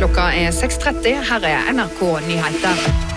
Klokka 6:30, her NRK Nyheter.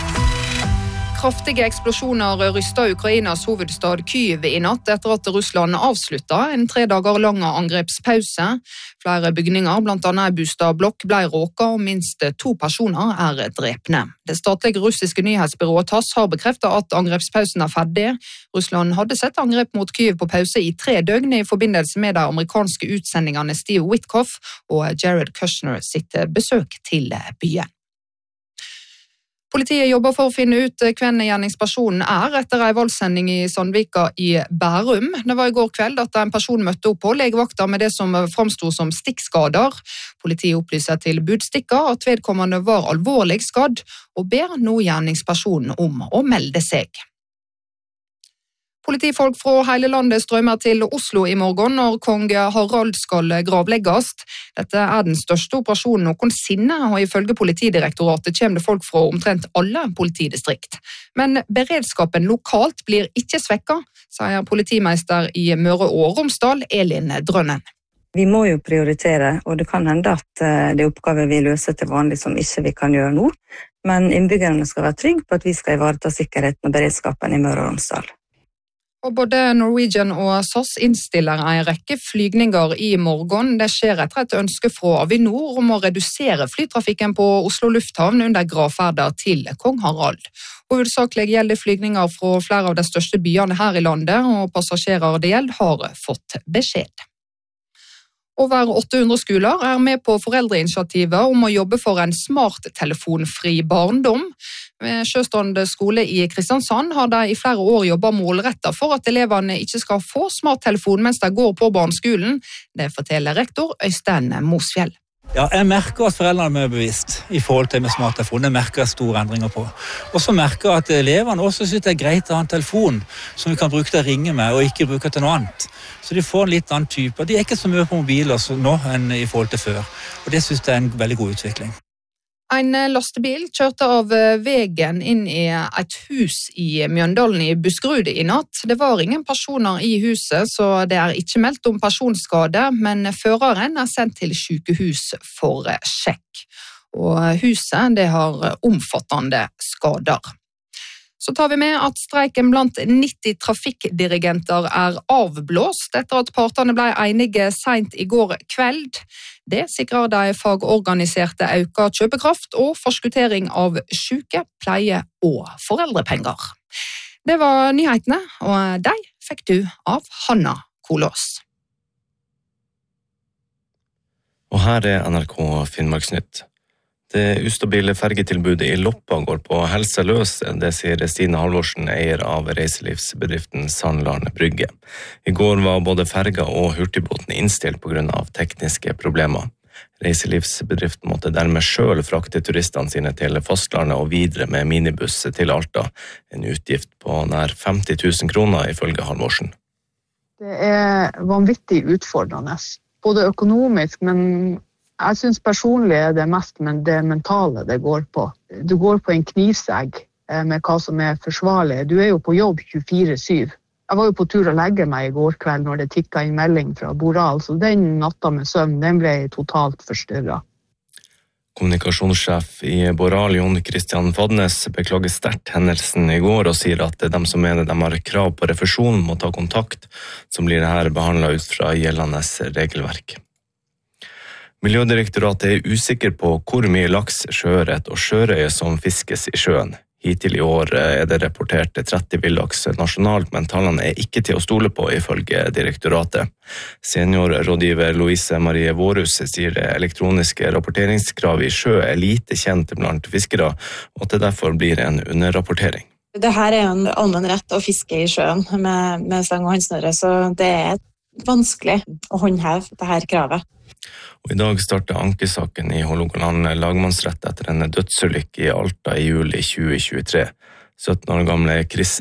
Kraftige eksplosjoner rystet Ukrainas hovedstad Kyiv I natt etter at Russland avsluttet en 3 dager lang angrepspause. Flere bygninger, blant annet en bostadblokk, ble råket og minst 2 personer drepne. Det statlige russiske nyhetsbyrået TASS har bekreftet at angrepspausen ferdig. Russland hadde sett angrep mot Kyiv på pause I 3 døgn I forbindelse med de amerikanske utsendingene Steve Witkoff og Jared Kushner sitt besøk til byen. Politiet jobber for å finne ut hvem gjerningspersonen etter en voldssending I Sandvika I Bærum. Det var I går kveld at en person møtte opp på legevakta med det som framstod som stikkskader. Politiet opplyser til budstikker at vedkommende var alvorlig skadd og ber nå gjerningspersonen om å melde seg. Politifolk fra hele landet strømmer til Oslo I morgen når kong Harald skal gravlegges. Dette den største operasjonen noensinne, og ifølge Politidirektoratet kommer det folk fra omtrent alle politidistrikt. Men beredskapen lokalt blir ikke svekket, sier politimeister I Møre og Romsdal, Elin Drønnen. Vi må jo prioritere, og det kan hende at det oppgaver vi løser til vanlig som ikke vi kan gjøre nå. Men innbyggerne skal være trygge på at vi skal ivareta sikkerheten og beredskapen I Møre og Romsdal. Og både Norwegian og SAS innstiller en rekke flygninger I morgen. Det skjer etter et ønske fra Avinor om å redusere flytrafikken på Oslo lufthavn under gravferden til kong Harald. Hovedsakelig gjelder flygninger fra flere av de største byene her I landet, og passasjerer det gjelder har fått beskjed. Over 800 skoler med på foreldreinitiativet om å jobbe for en smarttelefonfri barndom. Ved Sjøstrand skole I Kristiansand har de I flere år jobbet målrettet for at elevene ikke skal få smarttelefon mens de går på barneskolen. Det forteller rektor Øystein Mosfjell. Ja, jeg merker at foreldrene er mer bevisst I forhold til med smarttelefon. Det merker jeg store endringer på. Og så merker jeg at elevene også synes det greit å ha en telefon som vi kan bruke til å ringe med, og ikke bruke til noe annet. Så de får en litt annen type. De ikke så mye på mobiler nå enn I forhold til før. Og det synes jeg en veldig god utvikling. En lastebil kjørte av veien inn I et hus I Mjøndalen I Buskerud I natt. Det var ingen personer I huset, så det ikke meldt om personskade, men føreren sendt til sykehus for sjekk. Og huset det har omfattende skader. Så tar vi med at streiken blant 90 trafikkdirigenter avblåst etter at partene ble enige sent I går kveld. Det sikrer de fagorganiserte økt kjøpekraft og forskuttering av syke, pleie og foreldrepenger. Det var nyhetene, og de fikk du av Hanna Kolås. Og her NRK Finnmarksnytt. Det ustabile fergetilbudet I Loppa går på helsa løs, det sier Stine Halvorsen, eier av reiselivsbedriften Sandlarne Brygge. I går var både ferga og hurtigbåten innstilt på grunn av tekniske problemer. Reiselivsbedriften måtte dermed selv frakte turistene sine til fastlandet og videre med minibuss til Alta, en utgift på nær 50 000 kroner ifølge Halvorsen. Det vanvittig utfordrende, både økonomisk, men jeg synes personlig det mest det mentale det går på. Du går på en knivsegg med hva som forsvarlig. Du jo på jobb 24/7. Jeg var jo på tur å legge meg I går kveld når det tikket inn melding fra Boral, så den natta med søvn, den ble totalt forstyrret. Kommunikasjonssjef I Boral, Jon Christian Fadnes, beklager sterkt hendelsen I går og sier at de som mener de har krav på refusjon må ta kontakt, så blir det her behandlet ut fra gjeldende regelverk. Miljødirektoratet usikker på hvor mye laks, sjøørret og sjørøye som fiskes I sjøen. Hittil I år det rapportert 30 villaks nasjonalt, men tallene ikke til å stole på ifølge direktoratet. Seniorrådgiver Louise Marie Vårhus sier det elektroniske rapporteringskravet I sjø lite kjent blant fiskere, og at det derfor blir en underrapportering. Det her jo en allmenn rett å fiske I sjøen med stang og håndsnøre, så det vanskelig å håndheve dette kravet. Og I dag startet ankesaken I Hålogaland lagmannsrett etter en dødsulykke I Alta I juli 2023. 17 år gamle Chris